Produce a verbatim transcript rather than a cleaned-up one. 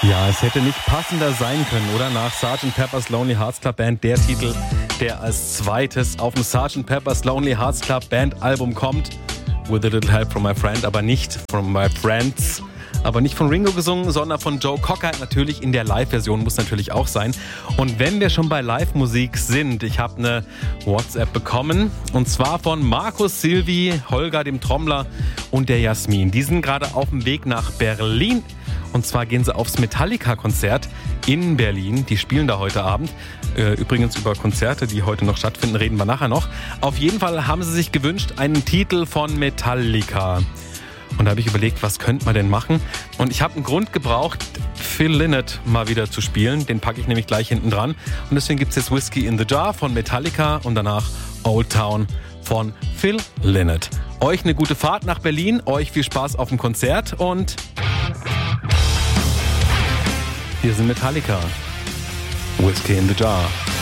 Ja, es hätte nicht passender sein können, oder? Nach Sergeant Pepper's Lonely Hearts Club Band, der Titel, der als zweites auf dem Sergeant Pepper's Lonely Hearts Club Band Album kommt. With a little help from my friend, aber nicht from my friends. Aber nicht von Ringo gesungen, sondern von Joe Cocker. Natürlich in der Live-Version, muss natürlich auch sein. Und wenn wir schon bei Live-Musik sind, ich habe eine WhatsApp bekommen. Und zwar von Markus Silvi, Holger dem Trommler und der Jasmin. Die sind gerade auf dem Weg nach Berlin. Und zwar gehen sie aufs Metallica-Konzert in Berlin. Die spielen da heute Abend. Äh, übrigens über Konzerte, die heute noch stattfinden, reden wir nachher noch. Auf jeden Fall haben sie sich gewünscht, einen Titel von Metallica. Und da habe ich überlegt, was könnte man denn machen? Und ich habe einen Grund gebraucht, Phil Lynott mal wieder zu spielen. Den packe ich nämlich gleich hinten dran. Und deswegen gibt es jetzt Whiskey in the Jar von Metallica und danach Old Town von Phil Lynott. Euch eine gute Fahrt nach Berlin, euch viel Spaß auf dem Konzert und hier sind Metallica. Whiskey in the Jar.